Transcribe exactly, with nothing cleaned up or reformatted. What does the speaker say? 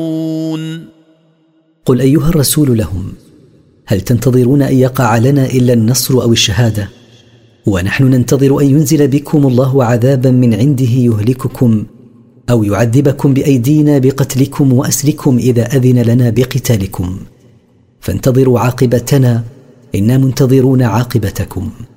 قل أيها الرسول لهم: هل تنتظرون أن يقع لنا إلا النصر أو الشهادة؟ ونحن ننتظر أن ينزل بكم الله عذابا من عنده يهلككم أو يعذبكم بأيدينا بقتلكم وأسركم إذا أذن لنا بقتالكم، فانتظروا عاقبتنا إنا منتظرون عاقبتكم.